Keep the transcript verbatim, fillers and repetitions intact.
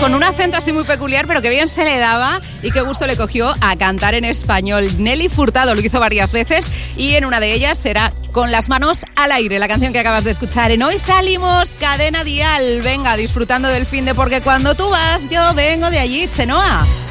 con un acento así muy peculiar, pero que bien se le daba y qué gusto le cogió a cantar en español. Nelly Furtado lo hizo varias veces y en una de ellas será Con las manos al aire, la canción que acabas de escuchar en Hoy Salimos, Cadena Dial. Venga, disfrutando del fin de porque cuando tú vas, yo vengo de allí, Chenoa.